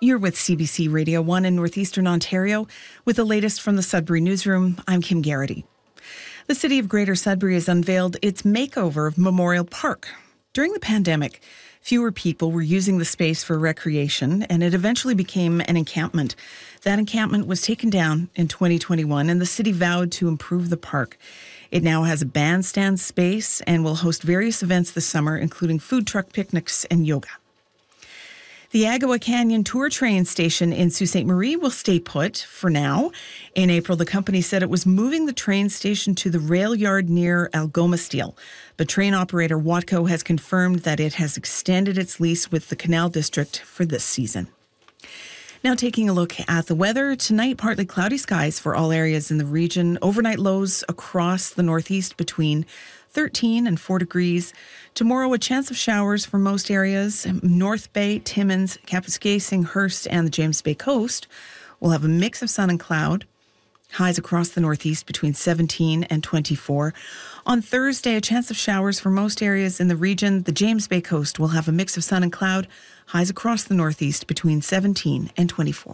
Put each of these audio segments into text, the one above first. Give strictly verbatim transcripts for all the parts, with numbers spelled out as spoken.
You're with C B C Radio one in Northeastern Ontario. With the latest from the Sudbury Newsroom, I'm Kim Garrity. The City of Greater Sudbury has unveiled its makeover of Memorial Park. During the pandemic, fewer people were using the space for recreation, and it eventually became an encampment. That encampment was taken down in twenty twenty-one, and the city vowed to improve the park. It now has a bandstand space and will host various events this summer, including food truck picnics and yoga. The Agawa Canyon Tour Train Station in Sault Ste. Marie will stay put for now. In April, the company said it was moving the train station to the rail yard near Algoma Steel. But train operator Watco has confirmed that it has extended its lease with the Canal District for this season. Now taking a look at the weather. Tonight, partly cloudy skies for all areas in the region. Overnight lows across the northeast between thirteen and four degrees. Tomorrow, a chance of showers for most areas. North Bay, Timmins, Kapuskasing, Hearst, and the James Bay coast will have a mix of sun and cloud. Highs across the northeast between seventeen and twenty-four. On Thursday, a chance of showers for most areas in the region. The James Bay coast will have a mix of sun and cloud. Highs across the northeast between seventeen and twenty-four.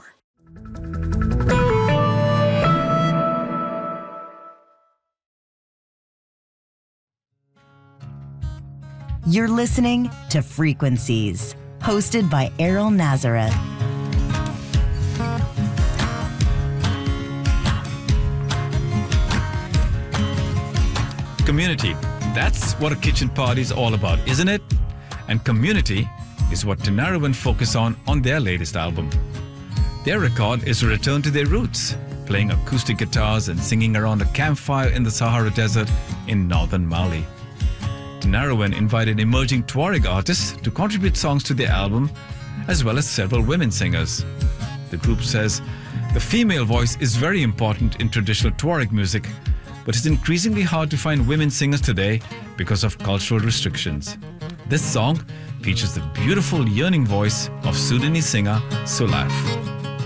You're listening to Frequencies, hosted by Errol Nazareth. Community. That's what a kitchen party is all about, isn't it? And community is what Tinariwen focus on on their latest album. Their record is a return to their roots, playing acoustic guitars and singing around a campfire in the Sahara Desert in northern Mali. Tinariwen invited emerging Tuareg artists to contribute songs to the album, as well as several women singers. The group says the female voice is very important in traditional Tuareg music, but it's increasingly hard to find women singers today because of cultural restrictions. This song features the beautiful yearning voice of Sudanese singer Sulaf.